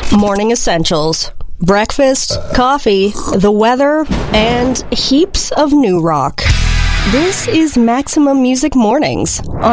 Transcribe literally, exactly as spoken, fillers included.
Morning essentials. Breakfast, coffee, the weather, and heaps of new rock. This is Maximum Music Mornings on